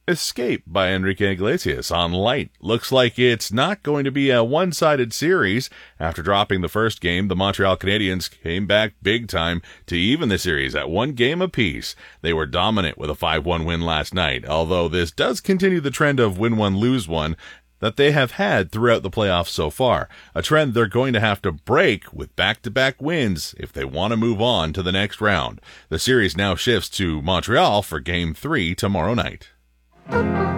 Escape by Enrique Iglesias on Light. Looks like it's not going to be a one-sided series. After dropping the first game, the Montreal Canadiens came back big time to even the series at 1 game apiece. They were dominant with a 5-1 win last night, although this does continue the trend of win one, lose one that they have had throughout the playoffs so far, a trend they're going to have to break with back-to-back wins if they want to move on to the next round. The series now shifts to Montreal for Game 3 tomorrow night.